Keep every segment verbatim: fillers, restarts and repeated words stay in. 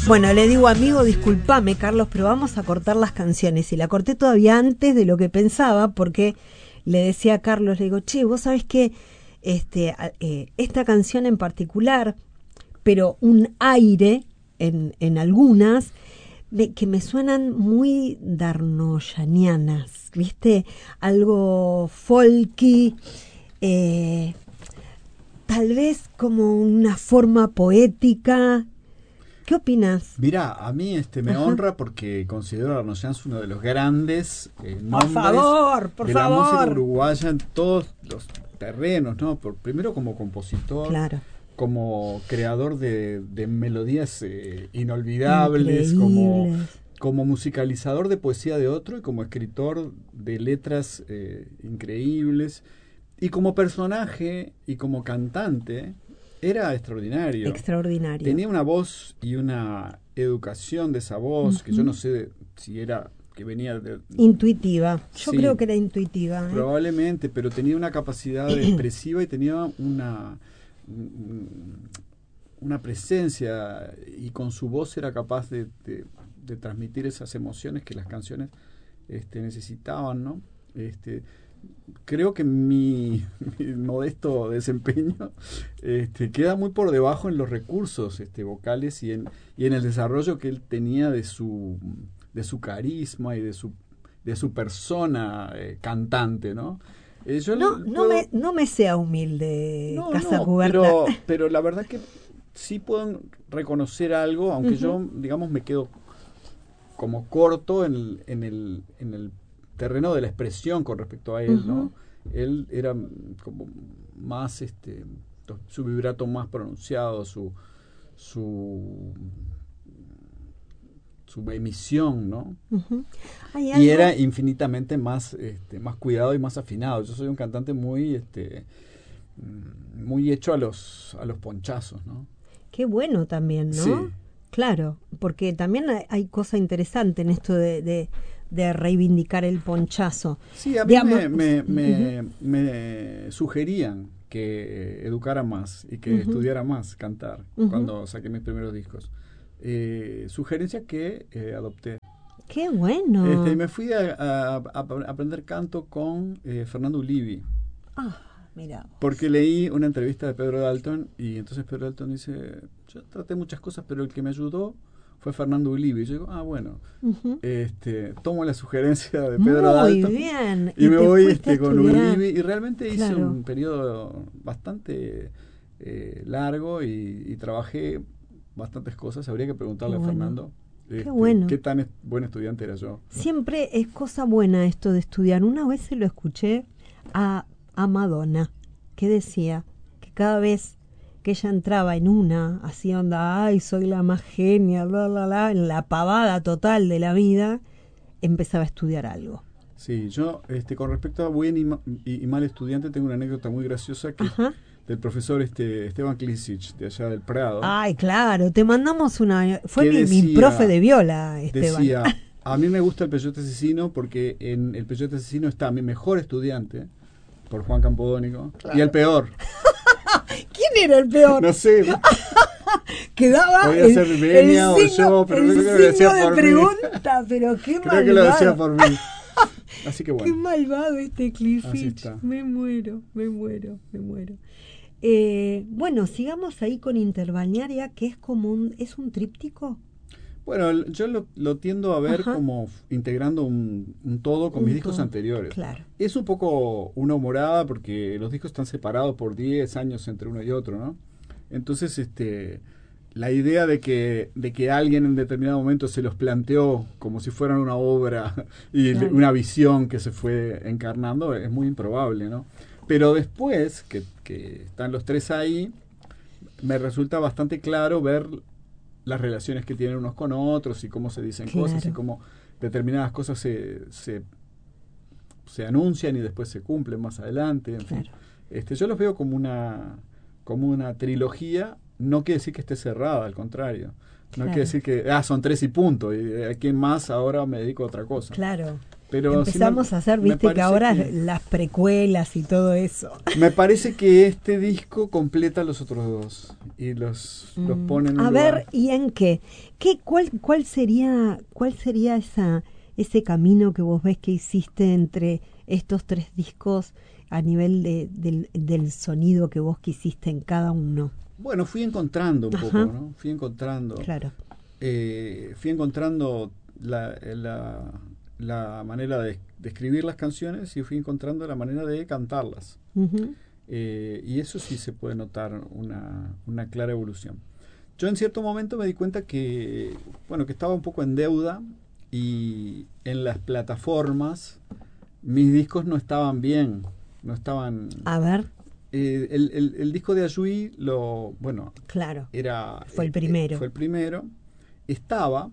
Bueno, le digo, amigo, discúlpame, Carlos, pero vamos a cortar las canciones. Y la corté todavía antes de lo que pensaba, porque le decía a Carlos, le digo, che, vos sabés que este, eh, esta canción en particular, pero un aire en, en algunas, me, que me suenan muy darnoyanianas, ¿viste? Algo folky, eh, tal vez como una forma poética. ¿Qué opinas? Mirá, a mí este me Ajá. honra porque considero a Arno Jans uno de los grandes eh, nombres por favor, por de favor. la música uruguaya en todos los terrenos, ¿no? Por, primero como compositor, claro. como creador de, de melodías eh, inolvidables, como, como musicalizador de poesía de otro y como escritor de letras eh, increíbles y como personaje y como cantante. Era extraordinario. Extraordinario. Tenía una voz y una educación de esa voz, uh-huh. que yo no sé si era que venía de... Intuitiva. Yo sí, creo que era intuitiva. ¿eh? Probablemente, pero tenía una capacidad expresiva y tenía una, una presencia y con su voz era capaz de, de, de transmitir esas emociones que las canciones este, necesitaban, ¿no? Este... Creo que mi, mi modesto desempeño este, queda muy por debajo en los recursos este, vocales y en, y en el desarrollo que él tenía de su, de su carisma y de su, de su persona eh, cantante, ¿no? Eh, yo no, puedo, no, me, no me sea humilde, no, Casa no, Cuberta. Pero, pero la verdad que sí puedo reconocer algo, aunque uh-huh. yo, digamos, me quedo como corto en el, en el, en el terreno de la expresión con respecto a él, uh-huh. ¿no? Él era como más, este, su vibrato más pronunciado, su, su, su emisión, ¿no? Uh-huh. Y algo... era infinitamente más, este, más cuidado y más afinado. Yo soy un cantante muy, este, muy hecho a los, a los ponchazos, ¿no? Qué bueno también, ¿no? Sí. Claro, porque también hay, hay cosa interesante en esto de, de de reivindicar el ponchazo. Sí, a mí Digamos, me, me, me, uh-huh. me sugerían que educara más y que uh-huh. estudiara más cantar uh-huh. cuando saqué mis primeros discos. Eh, sugerencia que eh, adopté. ¡Qué bueno! Este, y me fui a, a, a aprender canto con eh, Fernando Ulivi. Ah, mira. Porque leí una entrevista de Pedro Dalton y entonces Pedro Dalton dice, yo traté muchas cosas, pero el que me ayudó fue Fernando Ulivi. Y yo digo, ah, bueno, uh-huh. este, tomo la sugerencia de Pedro Muy Dalton. Muy bien. Y, y me voy este, con Ulivi. Y realmente hice claro. un periodo bastante eh, largo y, y trabajé bastantes cosas. Habría que preguntarle bueno. a Fernando Qué, este, bueno. qué tan est- buen estudiante era yo. Siempre es cosa buena esto de estudiar. Una vez se lo escuché a, a Madonna, que decía que cada vez que ella entraba en una, así onda, ay, soy la más genia, bla, bla, bla, en la pavada total de la vida, empezaba a estudiar algo. Sí, yo este, con respecto a buen y, ma- y, y mal estudiante tengo una anécdota muy graciosa que Ajá. del profesor este Esteban Klisic, de allá del Prado. Ay, claro, te mandamos una... Fue mi, decía, mi profe de viola, Esteban. Decía, a mí me gusta el Peyote Asesino porque en el Peyote Asesino está mi mejor estudiante, por Juan Campodónico, claro. y el peor. ¿Quién era el peor? No sé. Quedaba Podía el, ser Benia o yo, pero el creo que lo decía de por pregunta, mí. Pero qué creo malvado. que lo decía por mí. Así que bueno. Qué malvado este Cliffich. Me muero, me muero, me muero. Eh, bueno, sigamos ahí con Interbalnearia, que es como un, ¿es un tríptico? Bueno, yo lo, lo tiendo a ver Ajá. como integrando un, un todo con un mis discos todo. anteriores. Claro. Es un poco una humorada porque los discos están separados por diez años entre uno y otro, ¿no? Entonces, este, la idea de que, de que alguien en determinado momento se los planteó como si fueran una obra y claro. una visión que se fue encarnando es muy improbable, ¿no? Pero después, que, que están los tres ahí, me resulta bastante claro ver las relaciones que tienen unos con otros y cómo se dicen claro. cosas y cómo determinadas cosas se, se, se anuncian y después se cumplen más adelante. En claro. fin. Este, yo los veo como una, como una trilogía, no quiere decir que esté cerrada, al contrario. No claro. quiere decir que ah, son tres y punto, y aquí más ahora me dedico a otra cosa. Claro. Pero empezamos sí me, a hacer, viste que ahora que, las precuelas y todo eso. Me parece que este disco completa los otros dos y los, mm. los pone en un A lugar. ver, ¿y en qué? ¿Qué cuál, cuál sería, cuál sería esa, ese camino que vos ves que hiciste entre estos tres discos a nivel de, del, del sonido que vos quisiste en cada uno? Bueno, fui encontrando un Ajá. poco, ¿no? Fui encontrando. Claro. Eh, fui encontrando la, la, la manera de, de escribir las canciones y fui encontrando la manera de cantarlas. Uh-huh. Eh, y eso sí se puede notar una, una clara evolución. Yo en cierto momento me di cuenta que, bueno, que estaba un poco en deuda y en las plataformas mis discos no estaban bien, no estaban... A ver... Eh, el, el, el disco de Ayui, lo, bueno, claro, era... Fue el primero. Eh, fue el primero. Estaba...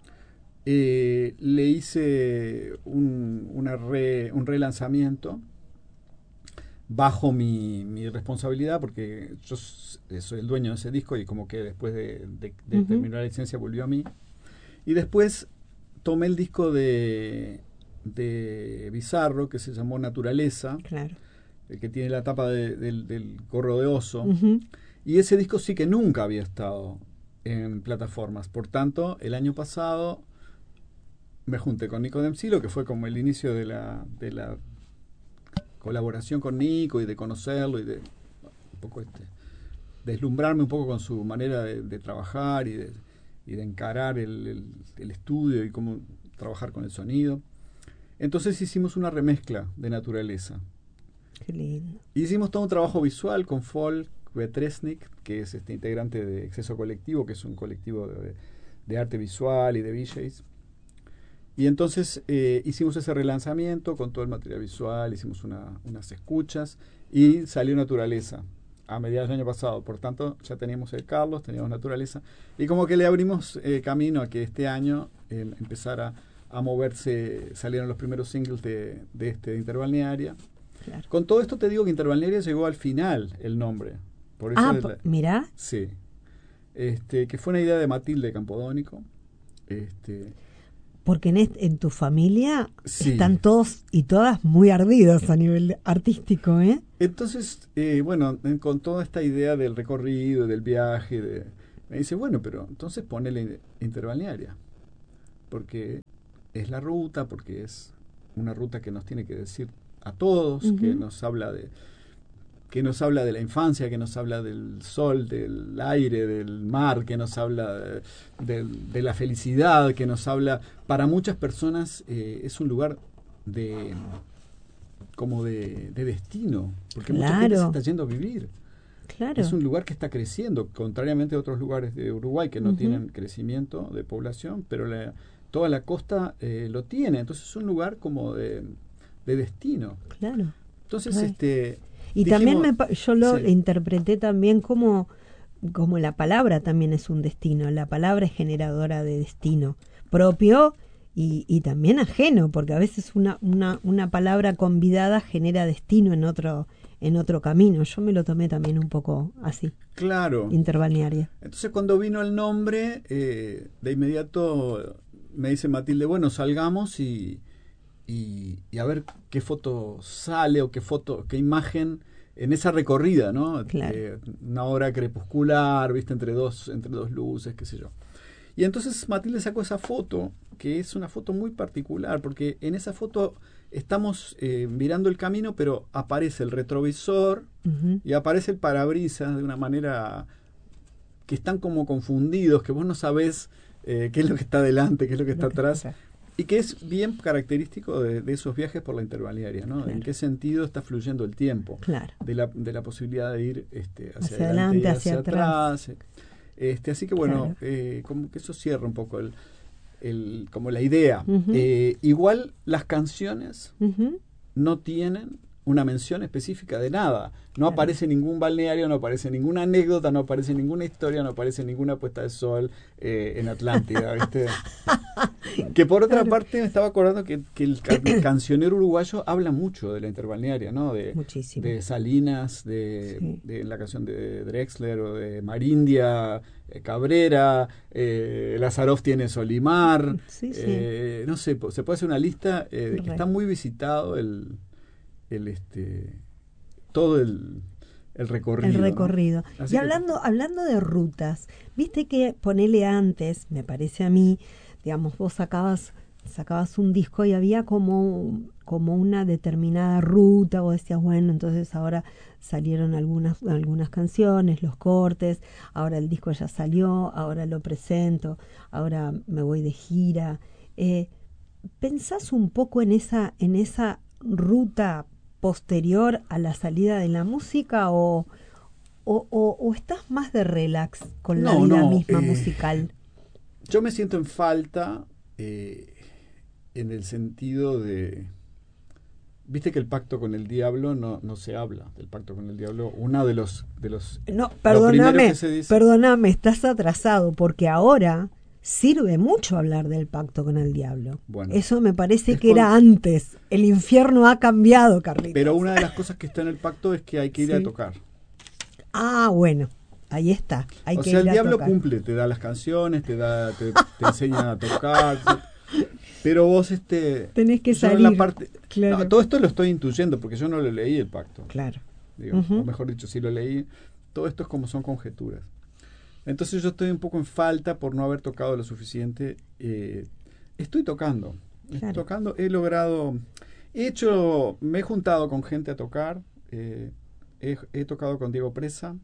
Eh, le hice un, una re, un relanzamiento bajo mi, mi responsabilidad porque yo soy el dueño de ese disco y como que después de, de, de uh-huh. terminar la licencia volvió a mí. Y después tomé el disco de, de Bizarro que se llamó Naturaleza, claro. el que tiene la tapa de, de, del gorro de oso, uh-huh. y ese disco sí que nunca había estado en plataformas. Por tanto, el año pasado me junté con Nico Dempsilo, que fue como el inicio de la, de la colaboración con Nico y de conocerlo y de un poco este, deslumbrarme un poco con su manera de, de trabajar y de, y de encarar el, el, el estudio y cómo trabajar con el sonido. Entonces hicimos una remezcla de Naturaleza. Qué lindo. Hicimos todo un trabajo visual con Folk Vetresnik, que es este integrante de Exceso Colectivo, que es un colectivo de, de arte visual y de V Js. Y entonces eh, hicimos ese relanzamiento con todo el material visual, hicimos una, unas escuchas y salió Naturaleza a mediados del año pasado. Por tanto, ya teníamos el Carlos, teníamos Naturaleza y como que le abrimos eh, camino a que este año eh, empezara a moverse, salieron los primeros singles de, de este de Interbalnearia. Claro. Con todo esto te digo que Interbalnearia llegó al final el nombre. Por eso ah, la, mirá. Sí. Este, que fue una idea de Matilde Campodónico. Este... Porque en, este, en tu familia sí. están todos y todas muy ardidos a nivel artístico, ¿eh? Entonces, eh, bueno, con toda esta idea del recorrido, del viaje, de, me dice, bueno, pero entonces ponele Interbalnearia. Porque es la ruta, porque es una ruta que nos tiene que decir a todos, uh-huh. que nos habla de que nos habla de la infancia, que nos habla del sol, del aire, del mar, que nos habla de, de, de la felicidad, que nos habla, para muchas personas eh, es un lugar de como de, de destino, porque claro. mucha gente se está yendo a vivir. Claro. Es un lugar que está creciendo, contrariamente a otros lugares de Uruguay que no uh-huh. tienen crecimiento de población, pero la, toda la costa eh, lo tiene, entonces es un lugar como de, de destino. Claro. Entonces, Ay. este... Y dijimos, también me, yo lo sí. interpreté también como, como la palabra también es un destino, la palabra es generadora de destino propio y, y también ajeno, porque a veces una, una, una palabra convidada genera destino en otro, en otro camino. Yo me lo tomé también un poco así. Claro. Interbalnearia. Entonces cuando vino el nombre, eh, de inmediato me dice Matilde, bueno, salgamos y... Y, y a ver qué foto sale o qué foto, qué imagen en esa recorrida, ¿no? Claro. Eh, una hora crepuscular, viste, entre dos, entre dos luces, qué sé yo. Y entonces Matilde sacó esa foto, que es una foto muy particular, porque en esa foto estamos eh, mirando el camino, pero aparece el retrovisor uh-huh. y aparece el parabrisas de una manera que están como confundidos, que vos no sabés eh, qué es lo que está delante, qué es lo que está atrás. Y que es bien característico de, de esos viajes por la interbalnearia, ¿no? Claro. En qué sentido está fluyendo el tiempo. Claro. De la, de la posibilidad de ir este, hacia, hacia adelante, adelante y hacia, hacia atrás. atrás. Este, así que bueno, claro. eh, como que eso cierra un poco el, el como la idea. Uh-huh. Eh, igual las canciones uh-huh. no tienen una mención específica de nada. No Claro. aparece ningún balneario, no aparece ninguna anécdota, no aparece ninguna historia, no aparece ninguna puesta de sol eh, en Atlántida, ¿viste? Que por otra Claro. parte me estaba acordando que, que el, ca- el cancionero uruguayo habla mucho de la interbalnearia, ¿no? De, Muchísimo. de Salinas, de, Sí. de la canción de Drexler o de Marindia, eh, Cabrera, eh, Lazaroff tiene Solimar, Sí, sí. eh, no sé, po- se puede hacer una lista eh, de que Re. está muy visitado el, el este todo el, el recorrido. El ¿no? recorrido. Así Y que- hablando, hablando de rutas, viste que ponele antes, me parece a mí, digamos, vos sacabas, sacabas un disco y había como, como una determinada ruta, vos decías, bueno, entonces ahora salieron algunas, algunas canciones, los cortes, ahora el disco ya salió, ahora lo presento, ahora me voy de gira. Eh, ¿Pensás un poco en esa, en esa ruta posterior a la salida de la música o, o, o- o estás más de relax con la No, vida no, misma eh, musical? Yo me siento en falta eh, en el sentido de... Viste que el pacto con el diablo no, no se habla del pacto con el diablo. Uno de los... De los No, lo primero perdóname, que se dice- perdóname, estás atrasado porque ahora sirve mucho hablar del pacto con el diablo. Bueno, Eso me parece es que con- era antes. El infierno ha cambiado, Carlitos. Pero una de las cosas que está en el pacto es que hay que ir Sí. a tocar. Ah, bueno, ahí está. Hay o que sea, ir el a diablo tocar. cumple, te da las canciones, te da, te, te enseña a tocar, pero vos este Tenés que yo en salir, la parte, claro. no, todo esto lo estoy intuyendo porque yo no lo leí el pacto, Claro. digo, Ujú. o mejor dicho, sí lo leí. Todo esto es como son conjeturas. Entonces yo estoy un poco en falta por no haber tocado lo suficiente. Eh, estoy tocando, estoy Claro. tocando, he logrado, he hecho, me he juntado con gente a tocar, eh, he, he tocado con Diego Presa,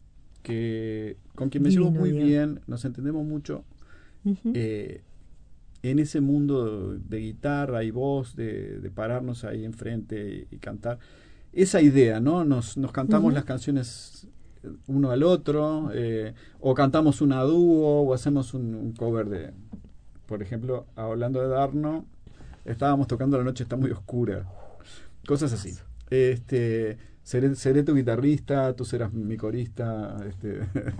que con quien me llevo Divino, muy Diego. bien, nos entendemos mucho. Ujú. eh, en ese mundo de guitarra y voz, de, de pararnos ahí enfrente y, y cantar. Esa idea, ¿no? Nos, nos cantamos Ujú. las canciones uno al otro, eh, o cantamos una a dúo, o hacemos un, un cover de, por ejemplo, hablando de Darno, estábamos tocando La noche está muy oscura, cosas así. Este, seré, seré tu guitarrista, tú serás mi corista, este,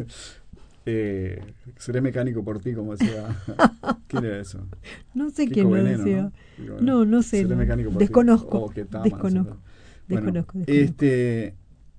eh, seré mecánico por ti, como decía. ¿Quién era eso? No sé Kiko quién lo Veneno, decía. ¿no? Kiko Veneno. No, no sé. Seré no. mecánico por ti. Desconozco. Oh, qué tama, desconozco. no sé. Bueno, Desconozco, desconozco. este,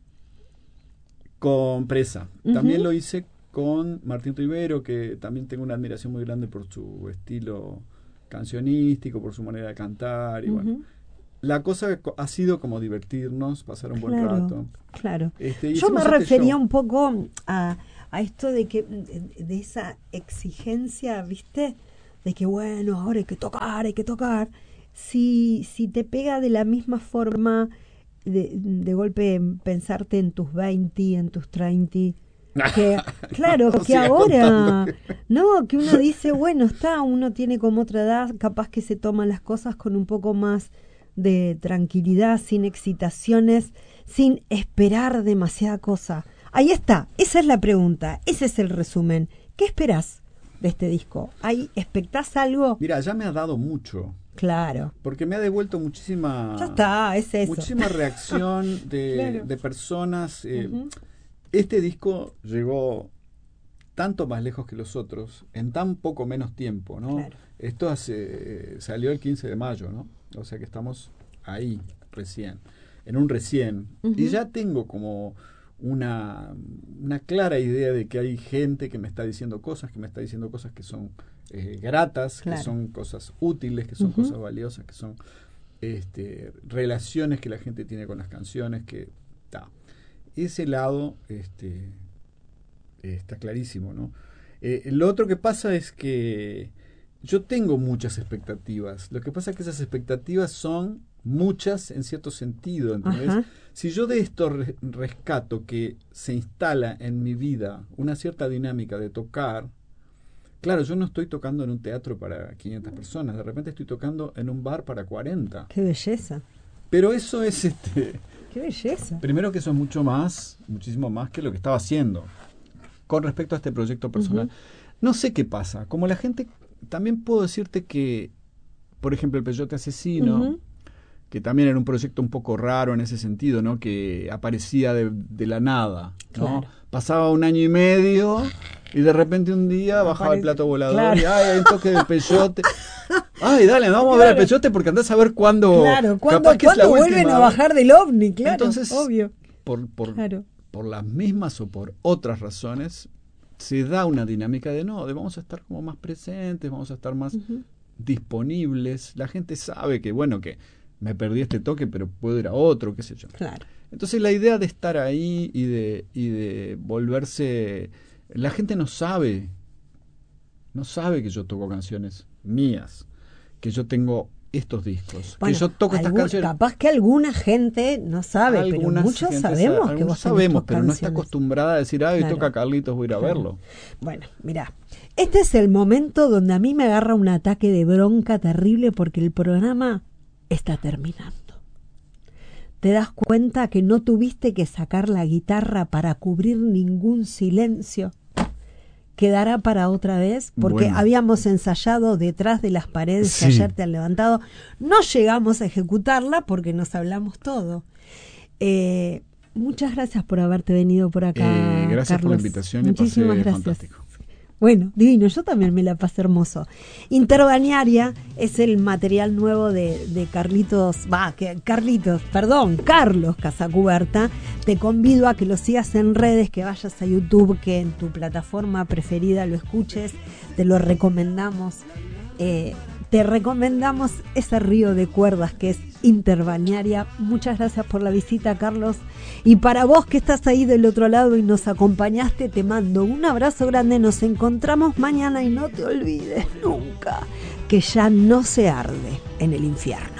con Presa. Ujú. También lo hice con Martín Rivero, que también tengo una admiración muy grande por su estilo cancionístico, por su manera de cantar. Y bueno, Ujú. la cosa ha sido como divertirnos, pasar un buen Claro, rato. claro. Este, Yo hicimos me este refería show. un poco a, a esto de que de, de esa exigencia, ¿viste? De que bueno, ahora hay que tocar, hay que tocar. Si, si te pega de la misma forma de, de golpe pensarte en tus veinte, en tus treinta, que claro, No que sigas ahora, contando. no, que uno dice, bueno, está, uno tiene como otra edad, capaz que se toma las cosas con un poco más de tranquilidad, sin excitaciones, sin esperar demasiada cosa. Ahí está, esa es la pregunta, ese es el resumen. ¿Qué esperás de este disco? ¿Hay, expectás algo? Mira, ya me ha dado mucho. Claro. Porque me ha devuelto muchísima... Ya está, es eso. Muchísima reacción de, Claro. de personas. Eh, Ujú. Este disco llegó tanto más lejos que los otros, en tan poco menos tiempo, ¿no? Claro. Esto hace, salió el quince de mayo, ¿no? O sea que estamos ahí, recién, en un recién. Ujú. Y ya tengo como una, una clara idea de que hay gente que me está diciendo cosas, que me está diciendo cosas que son eh, gratas, Claro. que son cosas útiles, que son Ujú. cosas valiosas, que son este, relaciones que la gente tiene con las canciones, que ta. Ese lado este, está clarísimo, ¿no? Eh, lo otro que pasa es que yo tengo muchas expectativas. Lo que pasa es que esas expectativas son muchas en cierto sentido, ¿entendés? Ajá. Si yo de esto re- rescato que se instala en mi vida una cierta dinámica de tocar, claro, yo no estoy tocando en un teatro para quinientas personas, de repente estoy tocando en un bar para cuarenta. Qué belleza, Pero eso es este... qué belleza. Primero que eso es mucho más, muchísimo más que lo que estaba haciendo. Con respecto a este proyecto personal. Ujú. No sé qué pasa. Como la gente, también puedo decirte que, por ejemplo, el Peyote Asesino, Ujú. que también era un proyecto un poco raro en ese sentido, ¿no? Que aparecía de, de la nada, ¿no? Claro. Pasaba un año y medio y de repente un día Aparece, bajaba el plato volador claro. y ¡ay, hay un toque de peyote! ¡Ay, dale, vamos a ver el peyote porque andás a ver cuándo... Claro, ¿cuándo, capaz que es la ¿cuándo vuelven última a bajar del ovni? Claro, Entonces, obvio. Por, por, Claro. por las mismas o por otras razones, se da una dinámica de no, de vamos a estar como más presentes, vamos a estar más uh-huh. disponibles. La gente sabe que, bueno, que me perdí este toque, pero puedo ir a otro, qué sé yo. Claro. Entonces la idea de estar ahí y de, y de volverse... La gente no sabe, no sabe que yo toco canciones mías, que yo tengo estos discos, bueno, que yo toco algún, estas canciones. Capaz que alguna gente no sabe, Algunas pero muchos gente sabemos sabe, que vos sabemos, pero canciones. no está acostumbrada a decir, ah, hoy claro. toca Carlitos, voy a ir a claro. verlo. Bueno, mirá, este es el momento donde a mí me agarra un ataque de bronca terrible porque el programa está terminando. Te das cuenta que no tuviste que sacar la guitarra para cubrir ningún silencio. Quedará para otra vez, porque bueno. habíamos ensayado detrás de las paredes sí. que ayer te han levantado. No llegamos a ejecutarla porque nos hablamos todo. Eh, muchas gracias por haberte venido por acá, eh, Gracias Carlos. por la invitación. Muchísimas y pasé gracias. Fantástico. Bueno, divino, yo también me la pasé hermoso. Interbañaria es el material nuevo de, de Carlitos, va, que Carlitos, perdón, Carlos Casacuberta. Te convido a que lo sigas en redes, que vayas a YouTube, que en tu plataforma preferida lo escuches, te lo recomendamos. Eh, te recomendamos ese río de cuerdas que es Interbañaria. Muchas gracias por la visita, Carlos. Y para vos que estás ahí del otro lado y nos acompañaste, te mando un abrazo grande. Nos encontramos mañana y no te olvides nunca que ya no se arde en el infierno.